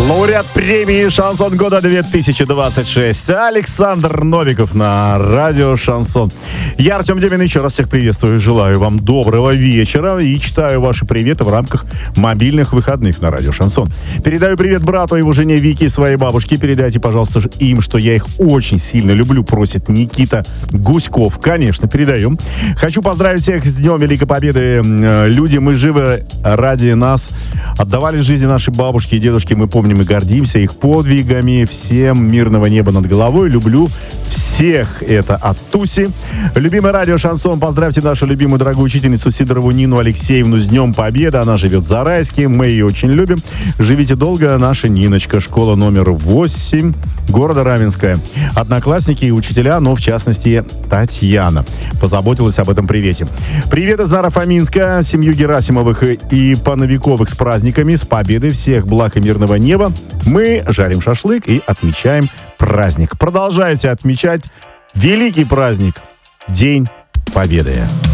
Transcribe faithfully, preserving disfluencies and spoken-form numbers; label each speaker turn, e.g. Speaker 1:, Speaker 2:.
Speaker 1: Лауреат премии «Шансон года две тысячи двадцать шесть» Александр Новиков на радио «Шансон». Я, Артем Демин, еще раз всех приветствую. Желаю вам доброго вечера и читаю ваши приветы в рамках мобильных выходных на радио «Шансон». Передаю привет брату и его жене Вике и своей бабушке. Передайте, пожалуйста, им, что я их очень сильно люблю, просит Никита Гуськов. Конечно, передаю. Хочу поздравить всех с Днем Великой Победы. Люди, мы живы ради нас. Отдавали жизни наши бабушки и дедушки. Мы помним и гордимся их подвигами. Всем мирного неба над головой. Люблю всех. Это от Туси. Любимый радио «Шансон». Поздравьте нашу любимую дорогую учительницу Сидорову Нину Алексеевну с Днем Победы. Она живет в Зарайске. Мы ее очень любим. Живите долго, наша Ниночка. Школа номер восемь. Города Раменская. Одноклассники и учителя, но в частности Татьяна позаботилась об этом привете. Привет из Наро-Фоминска. Семью Герасимовых и Пановиковых с праздниками, с победой, всех благ и мирного неба. Мы жарим шашлык и отмечаем праздник. Продолжайте отмечать великий праздник — День Победы.